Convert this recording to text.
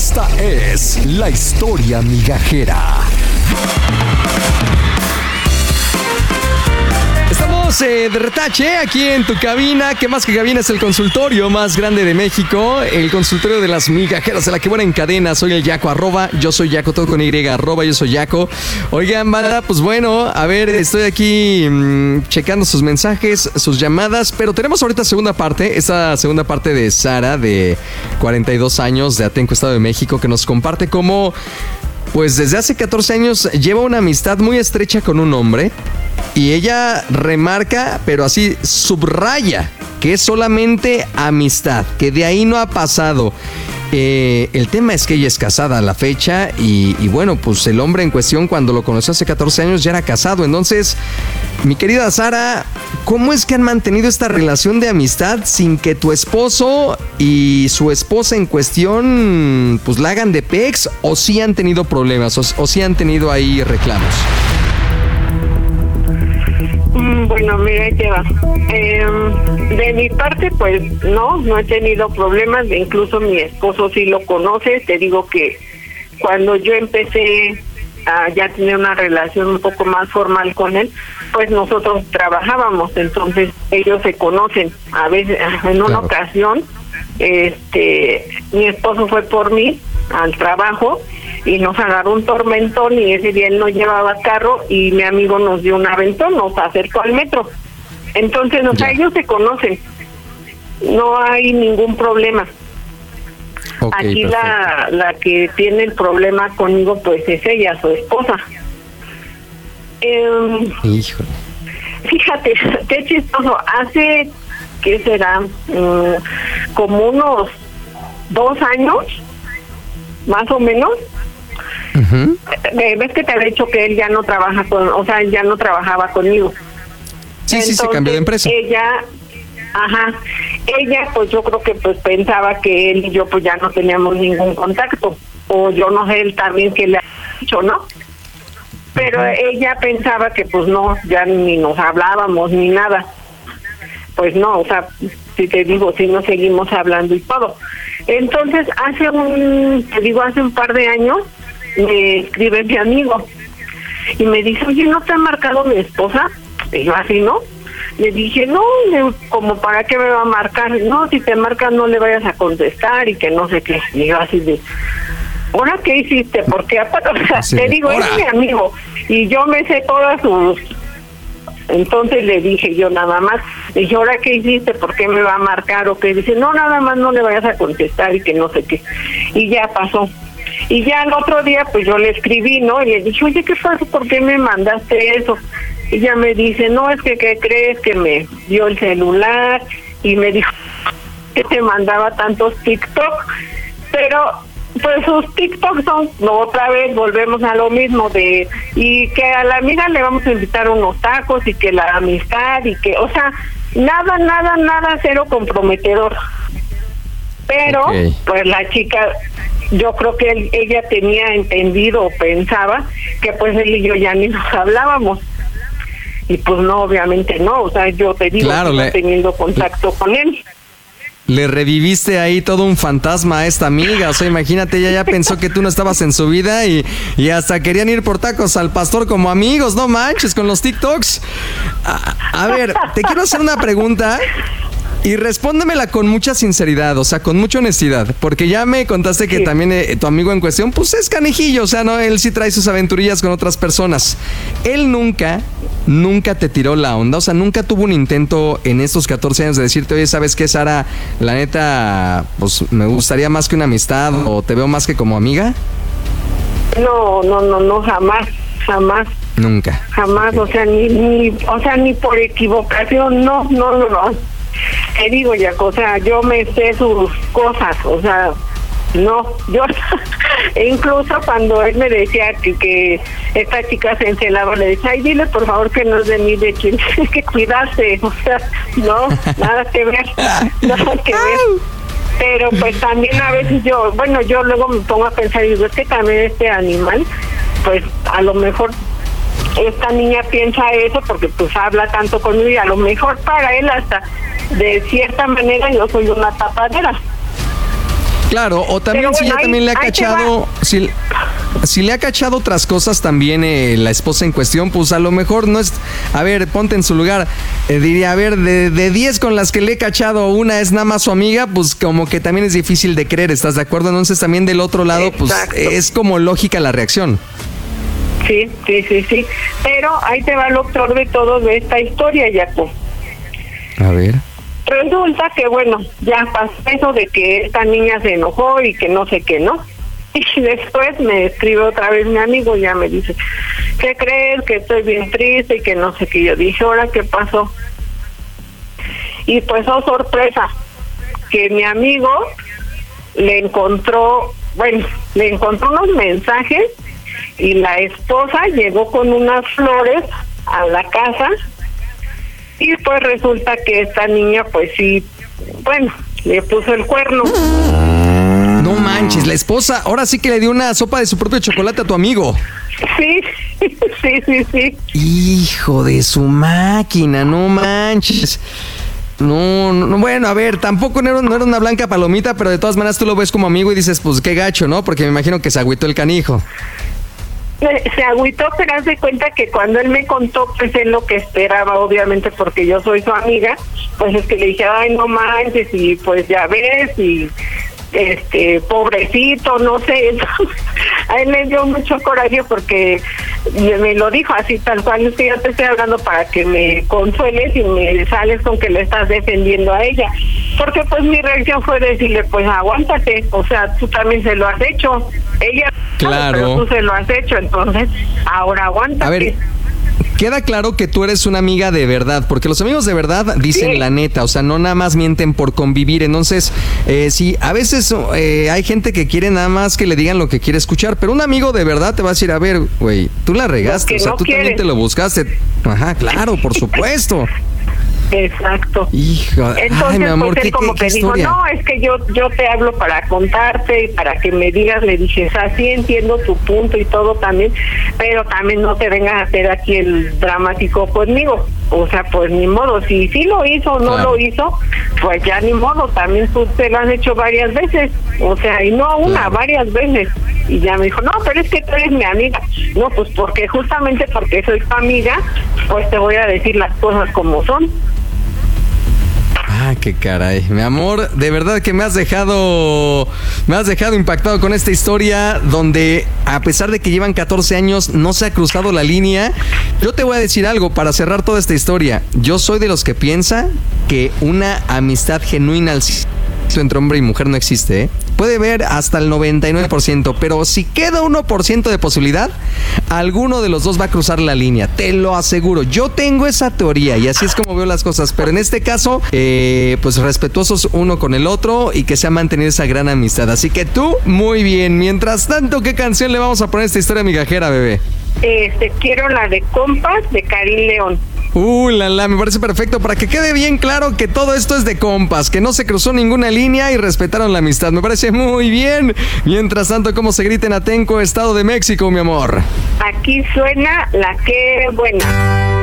Esta es la historia migajera. Estamos de retache aquí en tu cabina, que más que cabina es el consultorio más grande de México, el consultorio de las migajeras de la que buena en cadena. Soy el Yaco, yo soy Yaco, todo con Y, yo soy Yaco. Oigan, banda, pues bueno, a ver, estoy aquí checando sus mensajes, sus llamadas, pero tenemos ahorita esta segunda parte de Sara, de 42 años, de Atenco, Estado de México, que nos comparte cómo, pues desde hace 14 años lleva una amistad muy estrecha con un hombre. Y ella remarca, pero así subraya, que es solamente amistad, que de ahí no ha pasado. El tema es que ella es casada a la fecha y bueno, pues el hombre en cuestión cuando lo conoció hace 14 años ya era casado. Entonces, mi querida Sara, ¿cómo es que han mantenido esta relación de amistad sin que tu esposo y su esposa en cuestión pues la hagan de pex, o sí han tenido problemas o sí han tenido ahí reclamos? Bueno, mira, ahí te va. De mi parte, pues no he tenido problemas. Incluso mi esposo sí lo conoce. Te digo que cuando yo empecé a ya tener una relación un poco más formal con él, pues nosotros trabajábamos, entonces ellos se conocen. A veces, en una ocasión, mi esposo fue por mí al trabajo y nos agarró un tormentón y ese día él no llevaba carro y mi amigo nos dio un aventón, nos acercó al metro. Entonces, ellos se conocen, no hay ningún problema. Okay, aquí la que tiene el problema conmigo pues es ella, su esposa. Híjole. Fíjate, qué chistoso, hace, ¿qué será? Como unos 2 años, más o menos. Uh-huh. Ves que te había dicho que él ya no trabaja ya no trabajaba conmigo. Sí, entonces, sí, se cambió de empresa. Ella, pues yo creo que pues pensaba que él y yo pues ya no teníamos ningún contacto, o yo no sé él también que le ha dicho, ¿no? Pero ella pensaba que pues no, ya ni nos hablábamos ni nada. Pues no, si te digo, si nos seguimos hablando y todo. Entonces hace un par de años me escribe mi amigo y me dice, oye, ¿no te ha marcado mi esposa? Y yo así, ¿no? Le dije, no, como para qué me va a marcar, no, si te marca no le vayas a contestar y que no sé qué. Y yo así de, ¿ahora qué hiciste? Porque te digo, es mi amigo y yo me sé todas sus... Entonces le dije yo nada más, dije, ¿ahora qué hiciste? ¿Por qué me va a marcar? O que dice, no, nada más no le vayas a contestar y que no sé qué. Y ya pasó. Y ya el otro día pues yo le escribí, ¿no? Y le dije, oye, ¿qué pasó? ¿Por qué me mandaste eso? Y ella me dice, no, es que, ¿qué crees? Que me dio el celular y me dijo que te mandaba tantos TikTok, pero pues sus TikToks son, otra vez volvemos a lo mismo y que a la amiga le vamos a invitar unos tacos y que la amistad y que, nada, cero comprometedor. Pero, pues la chica, yo creo que ella tenía entendido o pensaba que pues él y yo ya ni nos hablábamos. Y pues no, obviamente no, yo te digo, claro, que teniendo contacto con él. Le reviviste ahí todo un fantasma a esta amiga, imagínate, ella ya pensó que tú no estabas en su vida y hasta querían ir por tacos al pastor como amigos, no manches, con los TikToks. A ver, te quiero hacer una pregunta y respóndemela con mucha sinceridad, con mucha honestidad, porque ya me contaste que también tu amigo en cuestión, pues es canijillo, no, él sí trae sus aventurillas con otras personas. Él nunca te tiró la onda, nunca tuvo un intento en estos 14 años de decirte, oye, ¿sabes qué, Sara? La neta, pues me gustaría más que una amistad o te veo más que como amiga. No, jamás. Nunca. Jamás, ni por equivocación, no. Te digo, ya, yo me sé sus cosas, no, yo incluso cuando él me decía que esta chica se encelaba, le decía, ay, dile por favor que no es de mí, de quien tiene que cuidarse, no, nada que ver. Pero pues también a veces yo luego me pongo a pensar y digo, es que también este animal, pues a lo mejor esta niña piensa eso porque pues habla tanto conmigo y a lo mejor para él hasta de cierta manera yo soy una tapadera. Claro, o también si ya también le ha cachado, si le ha cachado otras cosas también la esposa en cuestión, pues a lo mejor no es, a ver, ponte en su lugar, diría, a ver, de 10 con las que le he cachado, una es nada más su amiga, pues como que también es difícil de creer, ¿estás de acuerdo? Entonces también del otro lado, pues es como lógica la reacción. Sí. Pero ahí te va lo peor de todo de esta historia, Jaco. A ver. Resulta que, bueno, ya pasó eso de que esta niña se enojó y que no sé qué, ¿no? Y después me escribe otra vez mi amigo, ya me dice, ¿qué crees? Que estoy bien triste y que no sé qué. Yo dije, ¿ahora qué pasó? Y pues, oh, sorpresa, que mi amigo le encontró unos mensajes y la esposa llegó con unas flores a la casa y pues resulta que esta niña pues sí, bueno, le puso el cuerno. No manches, la esposa ahora sí que le dio una sopa de su propio chocolate a tu amigo. Sí. Hijo de su máquina, no manches. No, bueno, a ver, tampoco no era una blanca palomita, pero de todas maneras tú lo ves como amigo y dices, pues qué gacho, ¿no? Porque me imagino que se agüitó el canijo. Se agüitó, pero haz de cuenta que cuando él me contó, pues él lo que esperaba, obviamente, porque yo soy su amiga, pues es que le dije, ay, no manches, y pues ya ves, y pobrecito, no sé. A él le dio mucho coraje porque me lo dijo así tal cual, es que yo te estoy hablando para que me consueles y me sales con que le estás defendiendo a ella, porque pues mi reacción fue decirle, pues aguántate, o sea, tú también se lo has hecho, ella claro, pero tú se lo has hecho, entonces ahora aguántate. A ver, queda claro que tú eres una amiga de verdad, porque los amigos de verdad dicen la neta, o sea, no nada más mienten por convivir. Entonces, sí, a veces hay gente que quiere nada más que le digan lo que quiere escuchar, pero un amigo de verdad te va a decir, a ver, güey, tú la regaste, o sea, tú también te lo buscaste. Ajá, claro, por supuesto. Exacto. Hijo, entonces, ay, mi amor, pues él como que dijo, no, es que yo te hablo para contarte y para que me digas. Le dije, o sea, sí entiendo tu punto y todo también, pero también no te vengas a hacer aquí el dramático conmigo. O sea, pues ni modo, si sí lo hizo o no lo hizo, pues ya ni modo, también tú te lo has hecho varias veces, o sea, y no una, varias veces. Y ya me dijo, no, pero es que tú eres mi amiga. No, pues justamente porque soy tu amiga, pues te voy a decir las cosas como son. Ah, qué caray. Mi amor, de verdad que me has dejado impactado con esta historia donde, a pesar de que llevan 14 años, no se ha cruzado la línea. Yo te voy a decir algo para cerrar toda esta historia. Yo soy de los que piensa que una amistad genuina entre hombre y mujer no existe, ¿eh? Puede haber hasta el 99%, pero si queda 1% de posibilidad, alguno de los dos va a cruzar la línea, te lo aseguro. Yo tengo esa teoría y así es como veo las cosas, pero en este caso, pues respetuosos uno con el otro y que se ha mantenido esa gran amistad. Así que tú, muy bien. Mientras tanto, ¿qué canción le vamos a poner a esta historia migajera, bebé? Quiero la de Compas de Karim León. Me parece perfecto para que quede bien claro que todo esto es de compas, que no se cruzó ninguna línea y respetaron la amistad. Me parece muy bien. Mientras tanto, ¿cómo se grita en Atenco, Estado de México, mi amor? Aquí suena La Qué Buena.